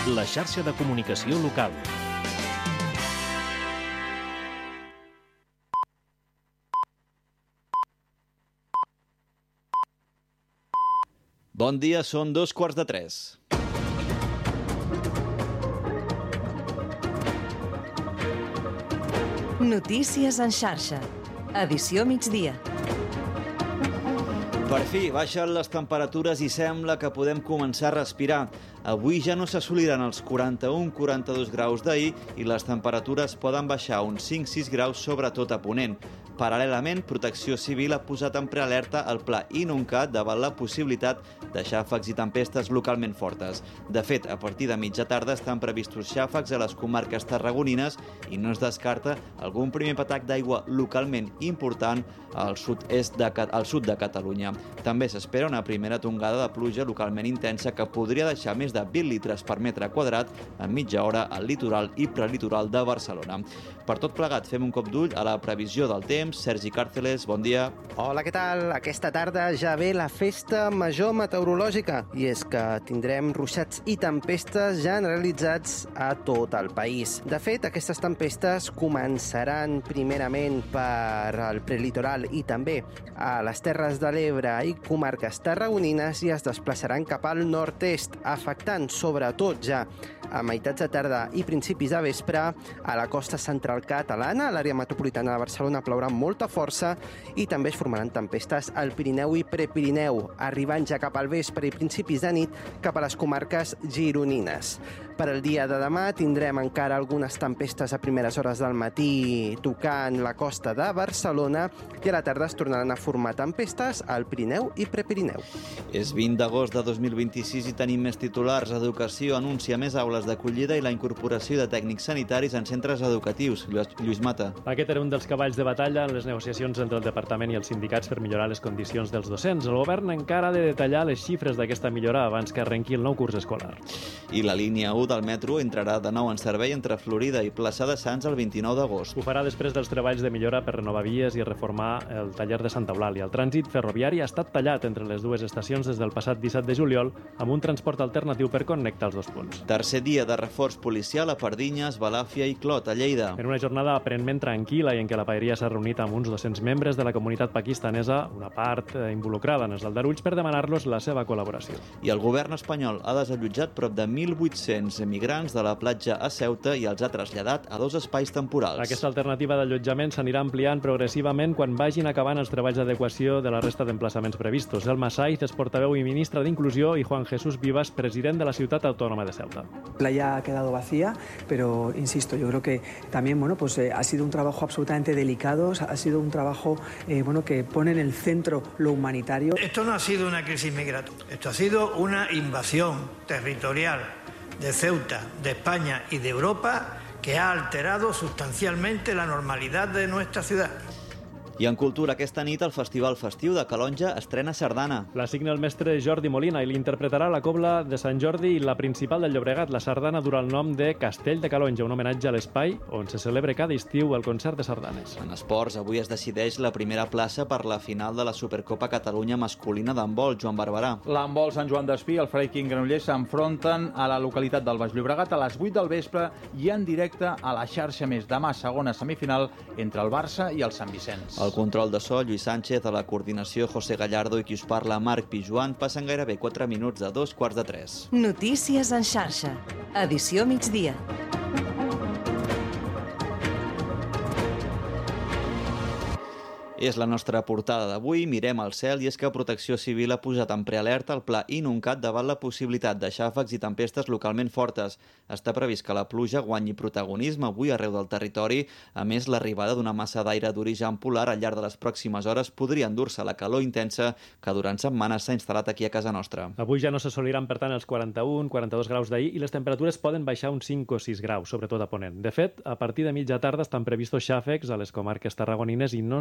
la xarxa de comunicació local. Bon dia, són 2:45. Notícies en xarxa. Edició migdia. Per fi, baixen les temperatures i sembla que podem començar a respirar. Avui ja no s'assoliran els 41-42 graus d'ahir i les temperatures poden baixar uns 5-6 graus, sobretot a Ponent. Paral·lelament, Protecció Civil ha posat en prealerta el Pla Inuncat davant la possibilitat de xàfecs i tempestes localment fortes. De fet, a partir de mitja tarda estan previstos xàfecs a les comarques tarragonines i no es descarta algun primer patac d'aigua localment important al sud de Catalunya. També s'espera una primera tongada de pluja localment intensa que podria deixar més de 20 litres per metre quadrat en mitja hora al litoral i prelitoral de Barcelona. Per tot plegat, fem un cop d'ull a la previsió del temps. Sergi Càrceles, bon dia. Hola, què tal? Aquesta tarda ja ve la festa major meteorològica i és que tindrem ruixats i tempestes generalitzats a tot el país. De fet, aquestes tempestes començaran primerament per al prelitoral i també a les Terres de l'Ebre i comarques tarragonines i es desplaçaran cap al nord-est, afectant sobretot ja a meitats de tarda i principis de vespre a la costa central catalana. A l'àrea metropolitana de Barcelona plourà amb molta força i també es formaran tempestes al Pirineu i Prepirineu, arribant ja cap al vespre i principis de nit cap a les comarques gironines. Per al dia de demà tindrem encara algunes tempestes a primeres hores del matí tocant la costa de Barcelona i a la tarda es tornaran a formar tempestes al Pirineu i Prepirineu. És 20 d'agost de 2026 i tenim més titulars. Educació anuncia més aules d'acollida i la incorporació de tècnics sanitaris en centres educatius. Lluís Mata. Aquest era un dels cavalls de batalla en les negociacions entre el Departament i els sindicats per millorar les condicions dels docents. El govern encara ha de detallar les xifres d'aquesta millora abans que arrenqui el nou curs escolar. I la línia 1 del metro entrarà de nou en servei entre Florida i Plaça de Sants el 29 d'agost. Ho farà després dels treballs de millora per renovar vies i reformar el taller de Santa Eulàlia. El trànsit ferroviari ha estat tallat entre les dues estacions des del passat 17 de juliol amb un transport alternatiu per connectar els dos punts. Tercer dia de reforç policial a Pardinyes, Balàfia i Clot, a Lleida. En una jornada aparentment tranquil·la i en què la paeria s'ha reunit amb uns 200 membres de la comunitat pakistanesa, una part involucrada en els aldarulls, per demanar-los la seva col·laboració. I el govern espanyol ha desallotjat prop de 1.800 emigrants de la platja a Ceuta i els ha traslladat a 2 espais temporals. Aquesta alternativa d'allotjament s'anirà ampliant progressivament quan vagin acabant els treballs d'adequació de la resta d'emplaçaments previstos. Elma Saiz és portaveu i ministra d'Inclusió i Juan Jesús Vivas, president de la ciutat autònoma de Ceuta. La playa ha quedado vacía, pero insisto, yo creo que también ha sido un trabajo absolutamente delicado, ha sido un trabajo que pone en el centro lo humanitario. Esto no ha sido una crisis migratoria, esto ha sido una invasión territorial de Ceuta, de España y de Europa que ha alterado sustancialmente la normalidad de nuestra ciudad. I en cultura, aquesta nit el Festival Festiu de Calonge estrena sardana. La signa el mestre Jordi Molina i l'interpretarà la Cobla de Sant Jordi i la principal del Llobregat. La sardana durà el nom de Castell de Calonge, un homenatge a l'espai on se celebra cada estiu el concert de sardanes. En esports, avui es decideix la primera plaça per la final de la Supercopa Catalunya masculina d'handbol. Joan Barberà. L'handbol Sant Joan d'Espí i el Freiking Granollers s'enfronten a la localitat del Baix Llobregat a les 8 del vespre i en directe a la xarxa més. Demà, segona semifinal entre el Barça i el Sant Vicenç. El control de so, Lluís Sánchez, a la coordinació, José Gallardo i qui us parla, Marc Pijuan, passen gairebé 4 minuts de 2:45. Notícies en xarxa. Edició migdia. És la nostra portada d'avui. Mirem al cel i és que Protecció Civil ha posat en prealerta el Pla Inuncat davant la possibilitat de xàfecs i tempestes localment fortes. Està previst que la pluja guanyi protagonisme avui arreu del territori. A més, l'arribada d'una massa d'aire d'origen polar al llarg de les pròximes hores podria endur-se la calor intensa que durant setmanes s'ha instal·lat aquí a casa nostra. Avui ja no s'assoliran, per tant, els 41-42 graus d'ahir i les temperatures poden baixar uns 5 o 6 graus, sobretot a Ponent. De fet, a partir de mitja tarda estan previstos xàfecs a les comarques tarragonines i no es descarta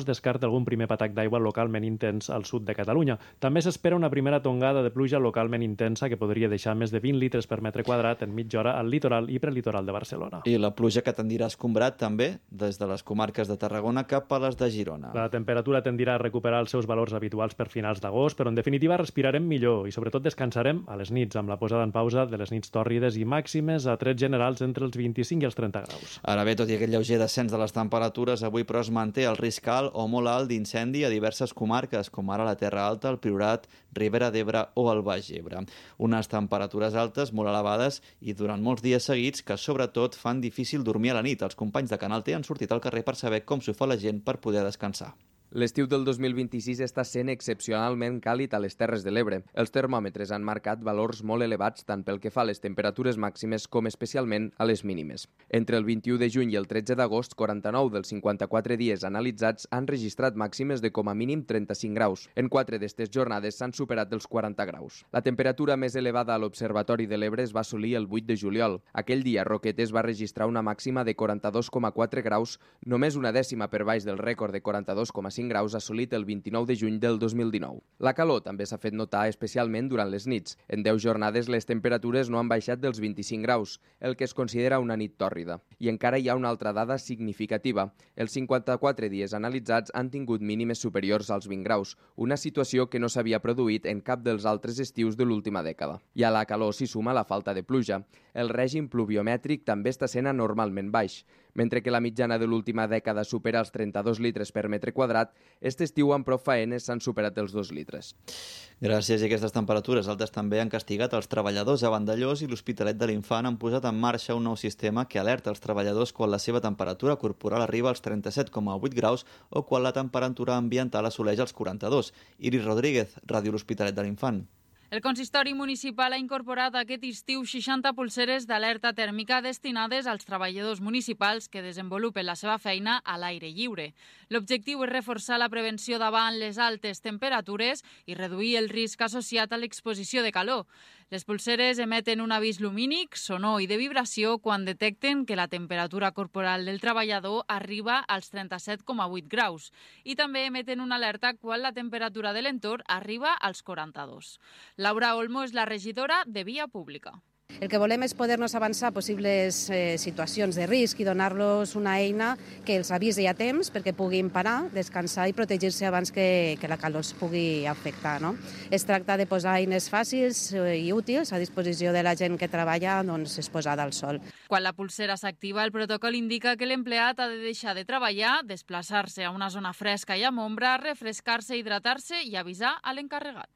d'algun primer patac d'aigua localment intens al sud de Catalunya. També s'espera una primera tongada de pluja localment intensa que podria deixar més de 20 litres per metre quadrat en mitja hora al litoral i prelitoral de Barcelona. I la pluja que tendirà a escombrar també des de les comarques de Tarragona cap a les de Girona. La temperatura tendirà a recuperar els seus valors habituals per finals d'agost, però en definitiva respirarem millor i sobretot descansarem a les nits amb la posada en pausa de les nits tòrrides i màximes a trets generals entre els 25 i els 30 graus. Ara bé, tot i aquest lleuger descens de les temperatures, avui però es manté el risc alt o molt alt d'incendi a diverses comarques, com ara la Terra Alta, el Priorat, Ribera d'Ebre o el Baix Ebre. Unes temperatures altes molt elevades i durant molts dies seguits que sobretot fan difícil dormir a la nit. Els companys de Canal T han sortit al carrer per saber com s'ho fa la gent per poder descansar. L'estiu del 2026 està sent excepcionalment càlid a les Terres de l'Ebre. Els termòmetres han marcat valors molt elevats tant pel que fa a les temperatures màximes com especialment a les mínimes. Entre el 21 de juny i el 13 d'agost, 49 dels 54 dies analitzats han registrat màximes de com a mínim 35 graus. En 4 d'aquestes jornades s'han superat els 40 graus. La temperatura més elevada a l'Observatori de l'Ebre es va assolir el 8 de juliol. Aquell dia, Roquetes va registrar una màxima de 42,4 graus, només una dècima per baix del rècord de 42,5 graus assolit el 29 de juny del 2019. La calor també s'ha fet notar especialment durant les nits. En 10 jornades les temperatures no han baixat dels 25 graus, el que es considera una nit tòrrida. I encara hi ha una altra dada significativa. Els 54 dies analitzats han tingut mínimes superiors als 20 graus, una situació que no s'havia produït en cap dels altres estius de l'última dècada. I a la calor s'hi suma la falta de pluja. El règim pluviomètric també està sent anormalment baix. Mentre que la mitjana de l'última dècada supera els 32 litres per metre quadrat, aquest estiu amb prou faenes s'han superat els 2 litres. Gràcies a aquestes temperatures altes també han castigat els treballadors a Vandellós i l'Hospitalet de l'Infant han posat en marxa un nou sistema que alerta els treballadors quan la seva temperatura corporal arriba als 37,8 graus o quan la temperatura ambiental assoleix els 42. Iris Rodríguez, Ràdio L'Hospitalet de l'Infant. El consistori municipal ha incorporat aquest estiu 60 pulseres d'alerta tèrmica destinades als treballadors municipals que desenvolupen la seva feina a l'aire lliure. L'objectiu és reforçar la prevenció davant les altes temperatures i reduir el risc associat a l'exposició de calor. Les pulseres emeten un avís lumínic, sonor i de vibració quan detecten que la temperatura corporal del treballador arriba als 37,8 graus i també emeten una alerta quan la temperatura de l'entorn arriba als 42. Laura Olmo és la regidora de Via Pública. El que volem és poder-nos avançar a possibles situacions de risc i donar-los una eina que els avisi a temps perquè puguin parar, descansar i protegir-se abans que la calor es pugui afectar. No? Es tracta de posar eines fàcils i útils a disposició de la gent que treballa exposada al sol. Quan la pulsera s'activa, el protocol indica que l'empleat ha de deixar de treballar, desplaçar-se a una zona fresca i amb ombra, refrescar-se, hidratar-se i avisar a l'encarregat.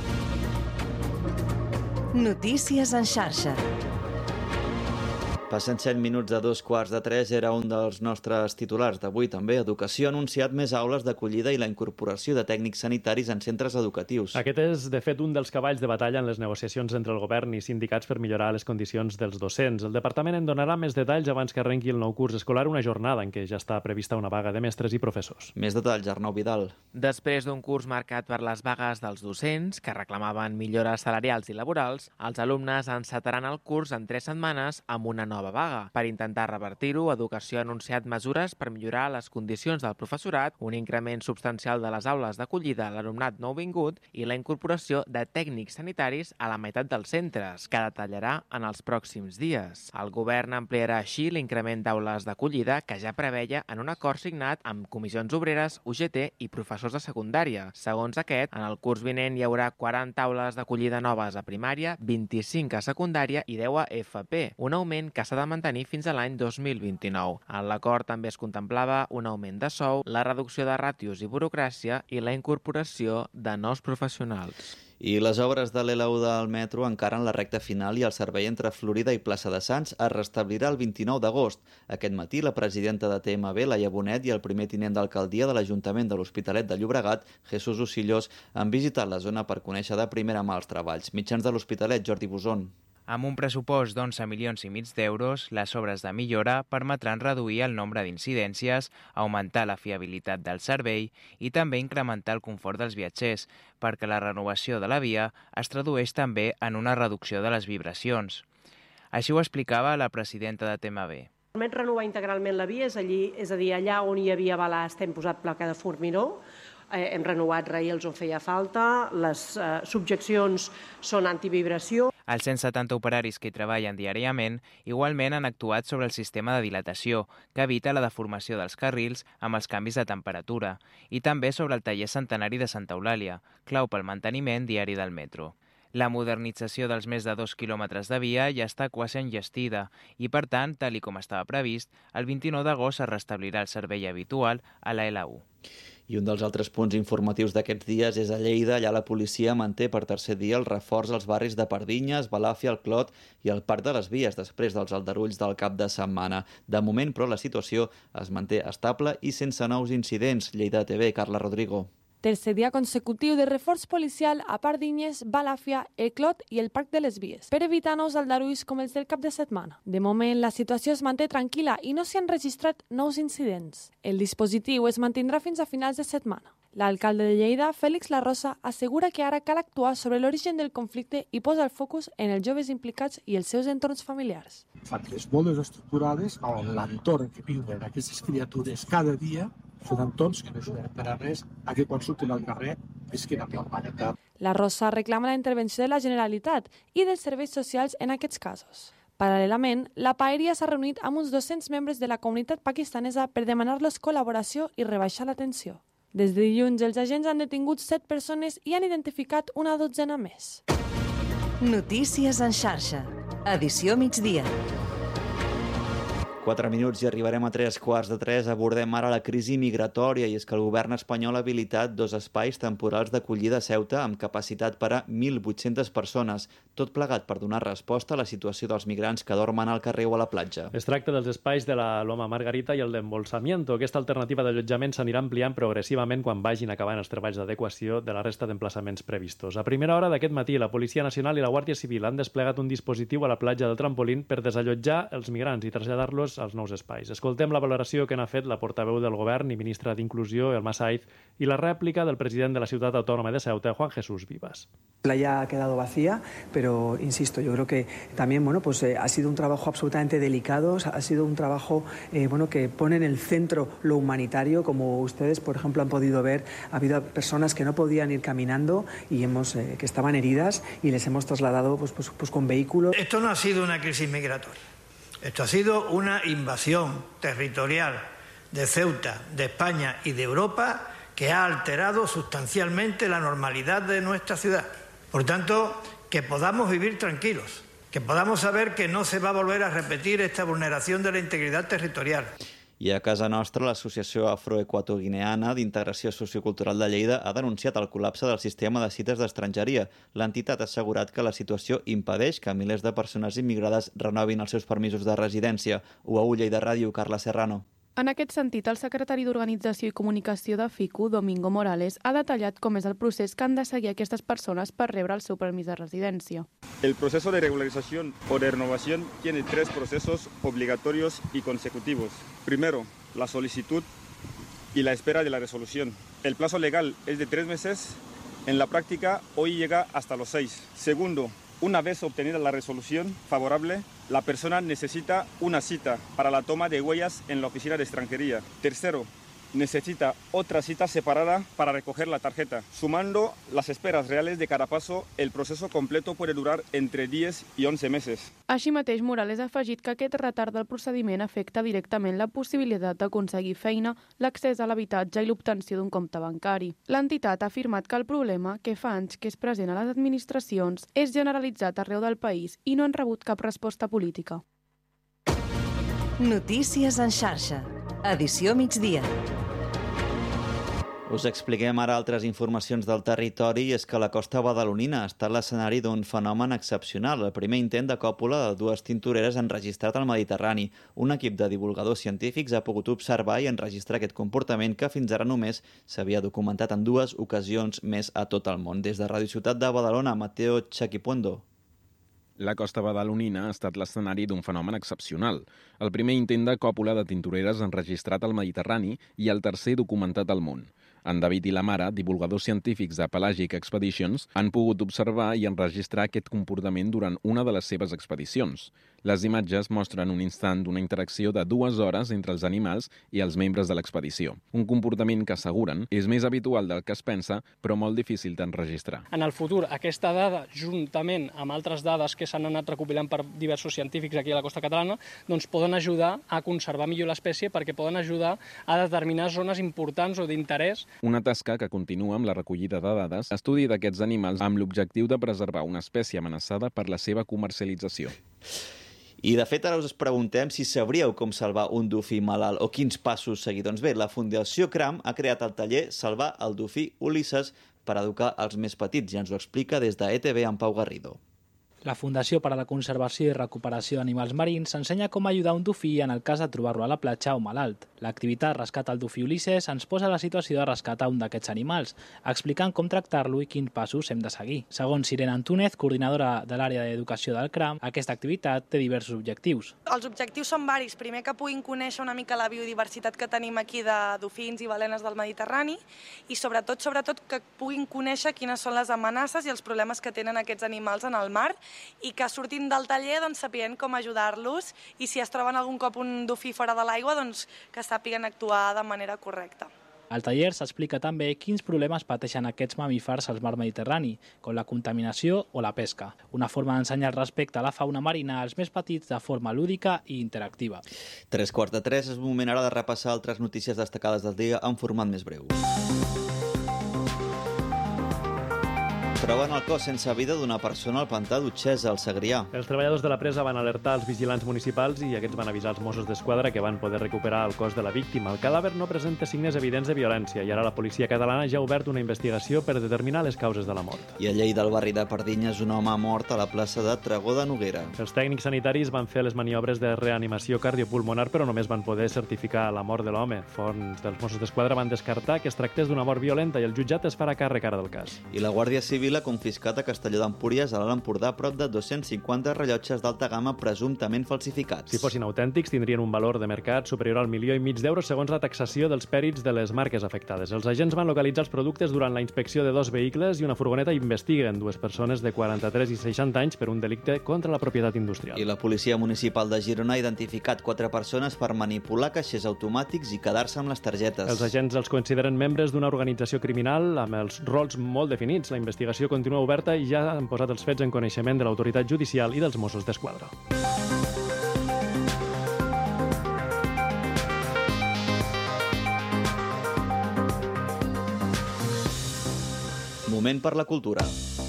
Notícies en xarxa. Passen 7 minuts a 2:15 era un dels nostres titulars d'avui. També Educació ha anunciat més aules d'acollida i la incorporació de tècnics sanitaris en centres educatius. Aquest és, de fet, un dels cavalls de batalla en les negociacions entre el govern i sindicats per millorar les condicions dels docents. El departament en donarà més detalls abans que arrenqui el nou curs escolar, una jornada en què ja està prevista una vaga de mestres i professors. Més detalls, Arnau Vidal. Després d'un curs marcat per les vagues dels docents, que reclamaven millores salarials i laborals, els alumnes encetaran el curs en 3 setmanes amb una nova vaga. Per intentar revertir-ho, Educació ha anunciat mesures per millorar les condicions del professorat, un increment substancial de les aules d'acollida a l'alumnat nouvingut i la incorporació de tècnics sanitaris a la meitat dels centres, que detallarà en els pròxims dies. El govern ampliarà així l'increment d'aules d'acollida que ja preveia en un acord signat amb comissions obreres, UGT i professors de secundària. Segons aquest, en el curs vinent hi haurà 40 aules d'acollida noves a primària, 25 a secundària i 10 a FP, un augment que s'ha de mantenir fins a l'any 2029. En l'acord també es contemplava un augment de sou, la reducció de ràtios i burocràcia i la incorporació de nous professionals. I les obres de l'L1 del metro encara en la recta final i el servei entre Florida i Plaça de Sants es restablirà el 29 d'agost. Aquest matí, la presidenta de TMB, Laia Bonet, i el primer tinent d'alcaldia de l'Ajuntament de l'Hospitalet de Llobregat, Jesús Ocillós, han visitat la zona per conèixer de primera mà els treballs. Mitjans de l'Hospitalet, Jordi Bosón. Amb un pressupost d'11,5 milions d'euros, les obres de millora permetran reduir el nombre d'incidències, augmentar la fiabilitat del servei i també incrementar el confort dels viatgers, perquè la renovació de la via es tradueix també en una reducció de les vibracions. Així ho explicava la presidenta de TMB. Permet renovar integralment la via, és a dir, allà on hi havia balast hem posat placa de formigó, hem renovat rails on feia falta, les subjeccions són antivibració. Els 170 operaris que hi treballen diàriament igualment han actuat sobre el sistema de dilatació, que evita la deformació dels carrils amb els canvis de temperatura, i també sobre el taller centenari de Santa Eulàlia, clau pel manteniment diari del metro. La modernització dels més de 2 quilòmetres de via ja està quasi enllestida i, per tant, tal com estava previst, el 29 d'agost es restablirà el servei habitual a la L1. I un dels altres punts informatius d'aquests dies és a Lleida. Allà la policia manté per tercer dia el reforç als barris de Pardinyes, Balàfia, el Clot i el Parc de les Vies, després dels aldarulls del cap de setmana. De moment, però, la situació es manté estable i sense nous incidents. Lleida TV, Carla Rodrigo. Tercer dia consecutiu de reforç policial a Pardinyes, Balàfia, el Clot i el Parc de les Vies, per evitar nous aldarulls com els del cap de setmana. De moment, la situació es manté tranquil·la i no s'hi han registrat nous incidents. El dispositiu es mantindrà fins a finals de setmana. L'alcalde de Lleida, Félix Larrosa, assegura que ara cal actuar sobre l'origen del conflicte i posa el focus en els joves implicats i els seus entorns familiars. Famílies molt desestructurades, on l'entorn que viuen aquestes criatures cada dia són entorns que no ajuden per a res a que quan surten al carrer visquin amb normalitat. La Rosa reclama la intervenció de la Generalitat i dels serveis socials en aquests casos. Paral·lelament, la Paeria s'ha reunit amb uns 200 membres de la comunitat pakistanesa per demanar-los col·laboració i rebaixar la tensió. Des de dilluns, els agents han detingut 7 persones i han identificat una dotzena més. Notícies en xarxa. Edició migdia. 4 minuts i arribarem a 3:15. Abordem ara la crisi migratòria i és que el govern espanyol ha habilitat 2 espais temporals d'acollida a Ceuta amb capacitat per a 1.800 persones, tot plegat per donar resposta a la situació dels migrants que dormen al carrer o a la platja. Es tracta dels espais de la Loma Margarita i el d'Embolsamiento. Aquesta alternativa d'allotjament s'anirà ampliant progressivament quan vagin acabant els treballs d'adequació de la resta d'emplaçaments previstos. A primera hora d'aquest matí, la Policia Nacional i la Guàrdia Civil han desplegat un dispositiu a la platja del Trampolín per desallotjar els migrants i traslladar-los als nous espais. Escoltem la valoració que n'ha fet la portaveu del govern i ministra d'Inclusió, Elma Saiz, i la rèplica del president de la ciutat autònoma de Ceuta, Juan Jesús Vivas. La playa ha quedado vacía, pero insisto, yo creo que también ha sido un trabajo absolutamente delicado, ha sido un trabajo que pone en el centro lo humanitario, como ustedes, por ejemplo, han podido ver. Ha habido personas que no podían ir caminando y que estaban heridas y les hemos trasladado pues con vehículos. Esto no ha sido una crisis migratoria. Esto ha sido una invasión territorial de Ceuta, de España y de Europa que ha alterado sustancialmente la normalidad de nuestra ciudad. Por tanto, que podamos vivir tranquilos, que podamos saber que no se va a volver a repetir esta vulneración de la integridad territorial. I a casa nostra, l'Associació Afroequatoguineana d'Integració Sociocultural de Lleida ha denunciat el col·lapse del sistema de cites d'estrangeria. L'entitat ha assegurat que la situació impedeix que milers de persones immigrades renovin els seus permisos de residència. UAU Lleida Ràdio, Carla Serrano. En aquest sentit, el secretari d'Organització i Comunicació de FICU, Domingo Morales, ha detallat com és el procés que han de seguir aquestes persones per rebre el seu permís de residència. El proceso de regularización o de renovación tiene 3 procesos obligatorios y consecutivos. Primero, la solicitud y la espera de la resolución. El plazo legal es de 3 meses. En la práctica, hoy llega hasta los 6. Segundo, una vez obtenida la resolución favorable, la persona necesita una cita para la toma de huellas en la oficina de extranjería. Tercero, necesita otra cita separada para recoger la tarjeta. Sumando las esperas reales de cada paso, el proceso completo puede durar entre 10 y 11 meses. Així mateix, Morales ha afegit que aquest retard del procediment afecta directament la possibilitat d'aconseguir feina, l'accés a l'habitatge i l'obtenció d'un compte bancari. L'entitat ha afirmat que el problema, que fa anys que és present a les administracions, és generalitzat arreu del país i no han rebut cap resposta política. Notícies en xarxa. Edició migdia. Us expliquem ara altres informacions del territori i és que la costa badalonina ha estat l'escenari d'un fenomen excepcional, el primer intent de còpula de 2 tintoreres enregistrat al Mediterrani. Un equip de divulgadors científics ha pogut observar i enregistrar aquest comportament que fins ara només s'havia documentat en 2 ocasions més a tot el món. Des de Ràdio Ciutat de Badalona, Mateo Chaquipuendo. La costa badalonina ha estat l'escenari d'un fenomen excepcional. El primer intent de còpula de tintoreres enregistrat al Mediterrani i el tercer documentat al món. En David i la mare, divulgadors científics de Pelagic Expeditions, han pogut observar i enregistrar aquest comportament durant una de les seves expedicions. Les imatges mostren un instant d'una interacció de 2 hores entre els animals i els membres de l'expedició. Un comportament que asseguren és més habitual del que es pensa, però molt difícil d'enregistrar. En el futur, aquesta dada, juntament amb altres dades que s'han anat recopilant per diversos científics aquí a la costa catalana, doncs poden ajudar a conservar millor l'espècie perquè poden ajudar a determinar zones importants o d'interès. Una tasca que continua amb la recollida de dades, estudi d'aquests animals amb l'objectiu de preservar una espècie amenaçada per la seva comercialització. I, de fet, ara us preguntem si sabríeu com salvar un dofí malalt o quins passos seguir. Doncs bé, la Fundació CRAM ha creat el taller Salvar el dofí Ulisses per educar els més petits i ens ho explica des de ETV en Pau Garrido. La Fundació per a la Conservació i Recuperació d'Animals Marins ensenya com ajudar un dofí en el cas de trobar-lo a la platja o malalt. L'activitat Rescat el dofí Ulisses ens posa la situació de rescatar un d'aquests animals, explicant com tractar-lo i quins passos hem de seguir. Segons Irene Antúnez, coordinadora de l'àrea d'educació del CRAM, aquesta activitat té diversos objectius. Els objectius són varis. Primer, que puguin conèixer una mica la biodiversitat que tenim aquí de dofins i balenes del Mediterrani i sobretot que puguin conèixer quines són les amenaces i els problemes que tenen aquests animals en el mar i que sortint del taller sapien com ajudar-los i si es troben algun cop un dofí fora de l'aigua que sàpiguen actuar de manera correcta. Al taller s'explica també quins problemes pateixen aquests mamífers al mar Mediterrani, com la contaminació o la pesca. Una forma d'ensenyar el respecte a la fauna marina als més petits de forma lúdica i interactiva. 3:45 és un moment ara de repassar altres notícies destacades del dia en format més breu. Troben el cos sense vida d'una persona al pantà d'Utxesa, al Segrià. Els treballadors de la presa van alertar els vigilants municipals i aquests van avisar els Mossos d'Esquadra que van poder recuperar el cos de la víctima. El cadàver no presenta signes evidents de violència i ara la policia catalana ja ha obert una investigació per determinar les causes de la mort. I a Lleida, al barri de Pardinyes, un home ha mort a la plaça de Tregó de Noguera. Els tècnics sanitaris van fer les maniobres de reanimació cardiopulmonar, però només van poder certificar la mort de l'home. Fonts dels Mossos d'Esquadra van descartar que es tractés d'una mort violenta i el jutjat es farà càrrec ara del cas. I la Guàrdia Civil ha confiscat a Castelló d'Empúries, a l'Alt Empordà, prop de 250 rellotges d'alta gamma presumptament falsificats. Si fossin autèntics, tindrien un valor de mercat superior al 1,5 milió d'euros segons la taxació dels pèrits de les marques afectades. Els agents van localitzar els productes durant la inspecció de 2 vehicles i una furgoneta i investiguen 2 persones de 43 i 60 anys per un delicte contra la propietat industrial. I la policia municipal de Girona ha identificat 4 persones per manipular caixers automàtics i quedar-se amb les targetes. Els agents els consideren membres d'una organització criminal amb els rols molt definits. La investigació continua oberta i ja han posat els fets en coneixement de l'autoritat judicial i dels Mossos d'Esquadra. Moment per la cultura.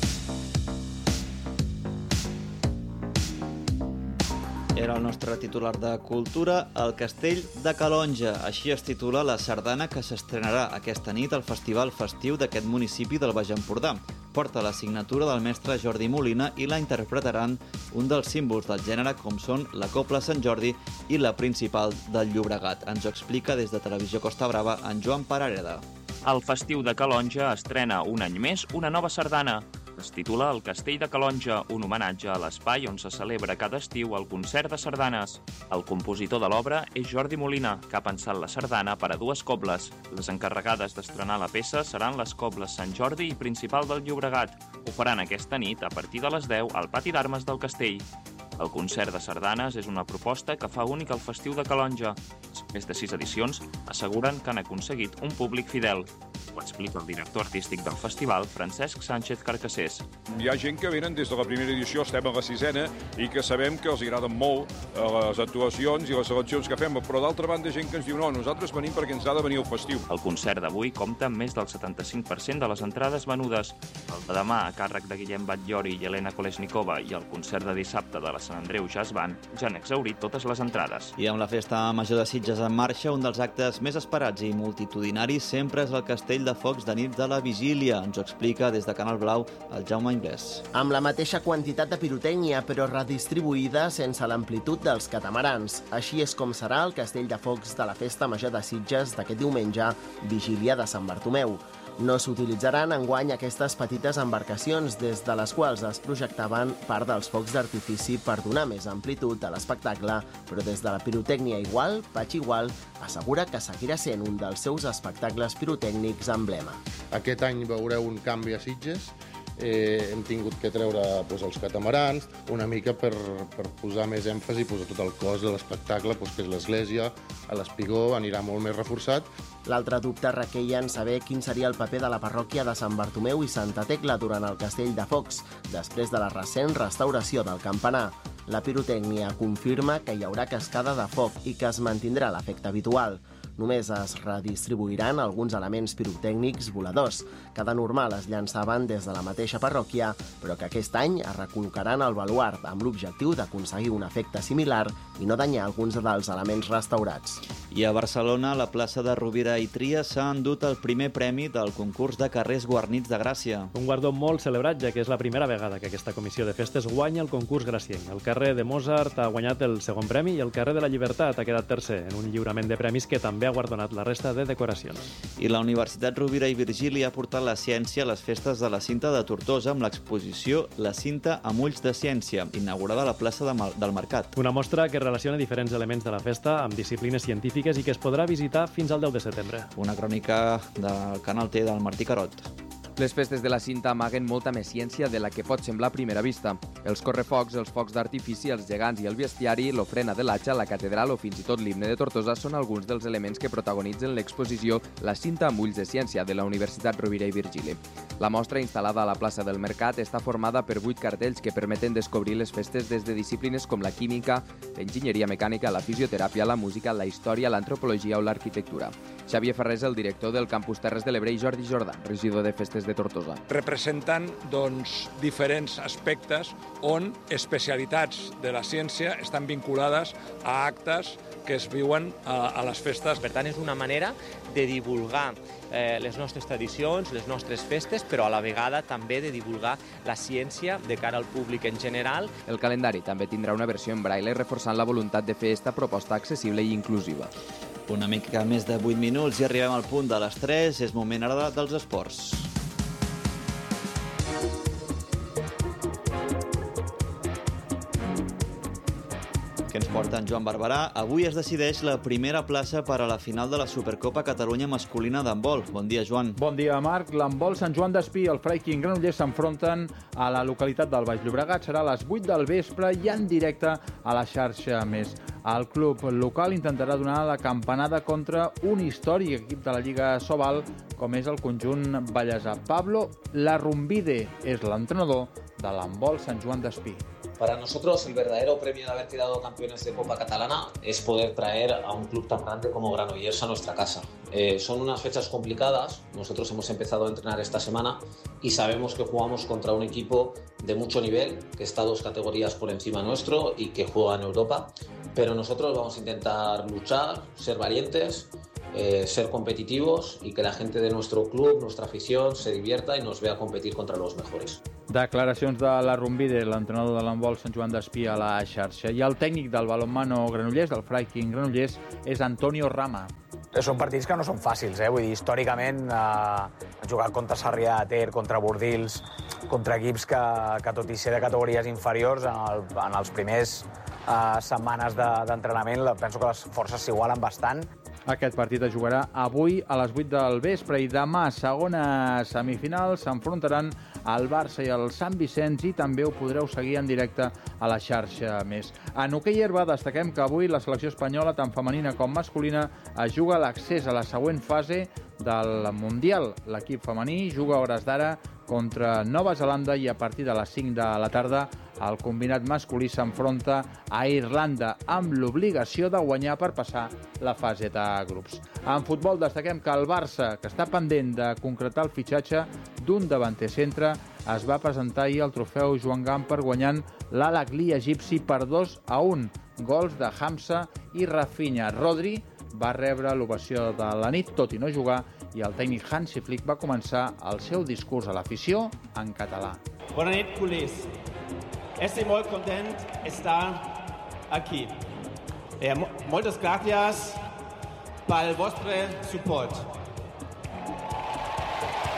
Era el nostre titular de Cultura, el Castell de Calonge. Així es titula la sardana que s'estrenarà aquesta nit al festival festiu d'aquest municipi del Baix Empordà. Porta la signatura del mestre Jordi Molina i la interpretaran un dels símbols del gènere com són la Cobla Sant Jordi i la Principal del Llobregat. Ens ho explica des de Televisió Costa Brava en Joan Parareda. El festiu de Calonge estrena un any més una nova sardana. Es titula El Castell de Calonge, un homenatge a l'espai on se celebra cada estiu el concert de sardanes. El compositor de l'obra és Jordi Molina, que ha pensat la sardana per a 2 cobles. Les encarregades d'estrenar la peça seran les cobles Sant Jordi i Principal del Llobregat. Ho faran aquesta nit a partir de les 10 al pati d'armes del castell. El concert de sardanes és una proposta que fa únic al festiu de Calonge. Més de 6 edicions asseguren que han aconseguit un públic fidel. Ho explica el director artístic del festival, Francesc Sánchez Carcassés. Hi ha gent que venen des de la primera edició, estem a la 6ª, i que sabem que els agraden molt les actuacions i les seleccions que fem, però d'altra banda gent que ens diu no, nosaltres venim perquè ens ha de venir el festiu. El concert d'avui compta amb més del 75% de les entrades venudes. El de demà, a càrrec de Guillem Batllori i Helena Kolesnikova, i el concert de dissabte de la Sant Andreu Jazz Band ja han exhaurit totes les entrades. I amb la Festa Major de Sitges en marxa, un dels actes més esperats i multitudinaris sempre és el Castell de Focs de nit de la Vigília. Ens ho explica des de Canal Blau el Jaume Inglés. Amb la mateixa quantitat de pirotècnia, però redistribuïda sense l'amplitud dels catamarans. Així és com serà el Castell de Focs de la Festa Major de Sitges d'aquest diumenge, Vigília de Sant Bartomeu. No s'utilitzaran enguany aquestes petites embarcacions des de les quals es projectaven part dels focs d'artifici per donar més amplitud a l'espectacle, però des de la pirotècnia Igual, Patxi Igual assegura que seguirà sent un dels seus espectacles pirotècnics emblema. Aquest any veureu un canvi a Sitges. Hem tingut que treure els catamarans una mica per posar més èmfasi a tot el cos de l'espectacle, que és l'església, a l'espigó anirà molt més reforçat. L'altre dubte requeia en saber quin seria el paper de la parròquia de Sant Bartomeu i Santa Tecla durant el Castell de Focs, després de la recent restauració del campanar. La pirotècnia confirma que hi haurà cascada de foc i que es mantindrà l'efecte habitual. Només es redistribuiran alguns elements pirotècnics voladors, que de normal es llançaven des de la mateixa parròquia, però que aquest any es recol·locaran al baluard amb l'objectiu d'aconseguir un efecte similar i no danyar alguns dels elements restaurats. I a Barcelona, a la plaça de Rovira i Trias s'ha endut el primer premi del concurs de carrers guarnits de Gràcia. Un guardó molt celebrat, ja que és la primera vegada que aquesta comissió de festes guanya el concurs gracienc. El carrer de Mozart ha guanyat el segon premi i el carrer de la Llibertat ha quedat tercer, en un lliurament de premis que també ha guardonat la resta de decoracions. I la Universitat Rovira i Virgili ha portat la ciència a les festes de la Cinta de Tortosa amb l'exposició La Cinta amb ulls de ciència, inaugurada a la plaça del Mercat. Una mostra que relaciona diferents elements de la festa amb disciplines científiques i que es podrà visitar fins al 10 de setembre. Una crònica del Canal T del Martí Carot. Les festes de la Cinta amaguen molta més ciència de la que pot semblar a primera vista. Els correfocs, els focs d'artifici, els gegants i el bestiari, l'ofrena de l'Atxa, la catedral o fins i tot l'himne de Tortosa són alguns dels elements que protagonitzen l'exposició La Cinta amb ulls de ciència de la Universitat Rovira i Virgili. La mostra, instal·lada a la plaça del Mercat, està formada per 8 cartells que permeten descobrir les festes des de disciplines com la química, l'enginyeria mecànica, la fisioteràpia, la música, la història, l'antropologia o l'arquitectura. Xavier Ferrés, el director del Campus Terres de l'Ebre, i Jordi Jordà, regidor de Festes de Tortosa. Representen diferents aspectes on especialitats de la ciència estan vinculades a actes que es viuen a les festes. Per tant, és una manera de divulgar les nostres tradicions, les nostres festes, però a la vegada també de divulgar la ciència de cara al públic en general. El calendari també tindrà una versió en braille, reforçant la voluntat de fer esta proposta accessible i inclusiva. Una mica més de 8 minuts i arribem al punt de les 3. És moment ara dels esports. Que ens porta en Joan Barberà. Avui es decideix la primera plaça per a la final de la Supercopa Catalunya masculina d'handbol. Bon dia, Joan. Bon dia, Marc. L'handbol Sant Joan d'Espí i el Freiking Granollers s'enfronten a la localitat del Baix Llobregat. Serà a les 8 del vespre i en directe a la xarxa Més. El club local intentarà donar la campanada contra un històric equip de la Lliga Sobal, com és el conjunt ballesà. Pablo Larrumbide és l'entrenador de l'handbol Sant Joan d'Espí. Para nosotros el verdadero premio de haber quedado campeones de Copa Catalana es poder traer a un club tan grande como Granollers a nuestra casa. Son unas fechas complicadas, nosotros hemos empezado a entrenar esta semana y sabemos que jugamos contra un equipo de mucho nivel, que está 2 categorías por encima nuestro y que juega en Europa, pero nosotros vamos a intentar luchar, ser valientes, ser competitivos y que la gente de nuestro club, nuestra afición, se divierta y nos vea competir contra los mejores. Declaracions de Larrumbide, l'entrenador de l'handbol Sant Joan d'Espí a la xarxa. I el tècnic del balonmano Granollers, del Freiking Granollers, és Antonio Rama. Són partits que no són fàcils, vull dir, històricament han jugat contra Sarrià de Ter, contra Bordils, contra equips que tot i ser de categories inferiors, en els primers setmanes d'entrenament penso que les forces s'igualen bastant. Aquest partit es jugarà avui a les 8 del vespre i demà, segona semifinal, s'enfrontaran el Barça i el Sant Vicenç i també ho podreu seguir en directe a la xarxa Més. En hoquei herba destaquem que avui la selecció espanyola, tant femenina com masculina, es juga l'accés a la següent fase del Mundial. L'equip femení juga a hores d'ara contra Nova Zelanda i a partir de les 5 de la tarda el combinat masculí s'enfronta a Irlanda amb l'obligació de guanyar per passar la fase de grups. En futbol destaquem que el Barça, que està pendent de concretar el fitxatge d'un davanter centre, es va presentar ahir al trofeu Joan Gamper guanyant l'Al-Ahly egipci per 2-1. Gols de Hamza i Rafinha. Rodri va rebre l'ovació de la nit, tot i no jugar, i el tècnic Hansi Flick va començar el seu discurs a l'afició en català. Bona nit, culers. Estic molt content d'estar aquí. Moltes gràcies pel vostre suport.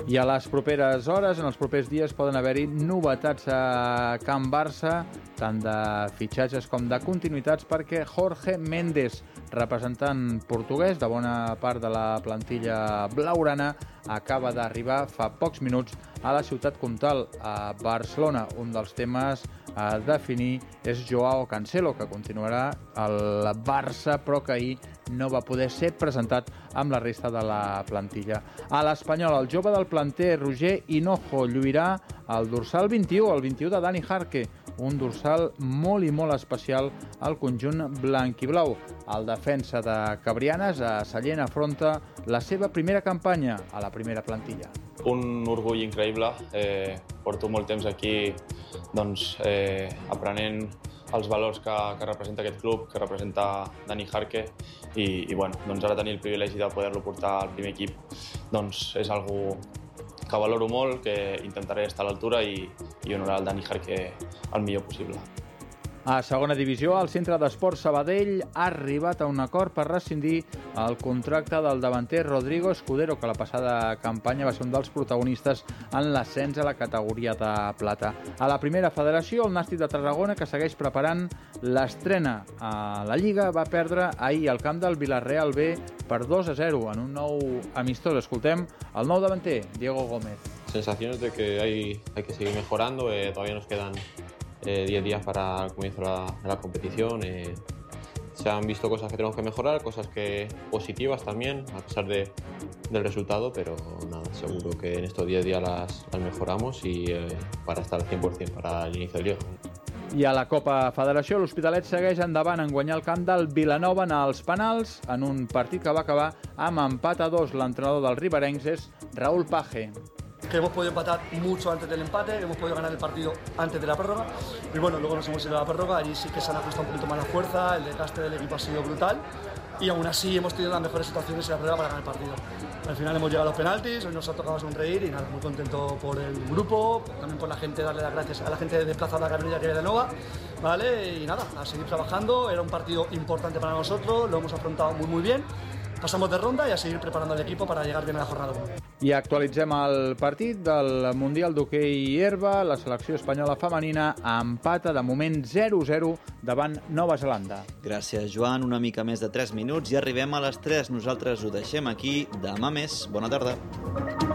I a les properes hores, en els propers dies, poden haver-hi novetats a Can Barça, tant de fitxatges com de continuïtats, perquè Jorge Méndez, representant portuguès de bona part de la plantilla blaugrana, acaba d'arribar fa pocs minuts a la ciutat comtal, a Barcelona. Un dels temes a definir és Joao Cancelo, que continuarà al Barça, però que ahir no va poder ser presentat amb la resta de la plantilla. A l'Espanyol, el jove del planter, Roger Hinojo, lluirà el dorsal 21, el 21 de Dani Jarque, un dorsal molt i molt especial al conjunt blanc-i-blau. El defensa de Cabrianes, a Sallent, afronta la seva primera campanya a la primera plantilla. Un orgull increïble. Porto molt temps aquí aprenent els valors que representa aquest club, que representa Dani Jarque, i ara tenir el privilegi de poder-lo portar al primer equip és algo que valoro molt, que intentaré estar a l'altura i honorar el Dani Jarque el millor possible. A segona divisió, el Centre d'Esports Sabadell ha arribat a un acord per rescindir el contracte del davanter Rodrigo Escudero, que la passada campanya va ser un dels protagonistes en l'ascens a la categoria de plata. A la primera federació, el Nàstic de Tarragona, que segueix preparant l'estrena a la Lliga, va perdre ahir al camp del Villarreal B per 2-0 en un nou amistós. Escoltem el nou davanter, Diego Gómez. Sensaciones de que hay que seguir mejorando, todavía nos quedan 10 días para el comienzo de la competición. Se han visto cosas que tenemos que mejorar, cosas positivas también, a pesar del resultado, pero nada, seguro que en estos 10 días las mejoramos y para estar al 100% para el inicio del Liga. I a la Copa Federació, l'Hospitalet segueix endavant en guanyar el camp del Vilanova als penals en un partit que va acabar amb empat a 2. L'entrenador dels riberencs és Raúl Page. Que hemos podido empatar mucho antes del empate, hemos podido ganar el partido antes de la prórroga y luego nos hemos ido a la prórroga, allí sí que se han ajustado un poquito más la fuerza, el desgaste del equipo ha sido brutal y aún así hemos tenido las mejores situaciones en la prórroga para ganar el partido. Al final hemos llegado a los penaltis, hoy nos ha tocado sonreír y nada, muy contento por el grupo, también por la gente, darle las gracias a la gente de Plaza de la Carolina que viene de Nova, ¿vale? Y nada, a seguir trabajando, era un partido importante para nosotros, lo hemos afrontado muy bien. Passamos de ronda i a seguir preparant l'equip per llegar bien a la jornada 1. I actualitzem el partit del Mundial d'Hoquei Herba. La selecció espanyola femenina empata de moment 0-0 davant Nova Zelanda. Gràcies, Joan. Una mica més de 3 minuts i arribem a les 3. Nosaltres ho deixem aquí. Demà més. Bona tarda.